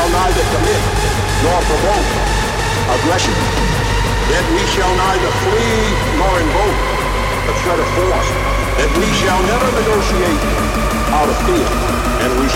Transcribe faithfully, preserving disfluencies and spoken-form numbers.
shall neither commit nor provoke aggression, that we shall neither flee nor invoke the threat of force, that we shall never negotiate out of fear, and we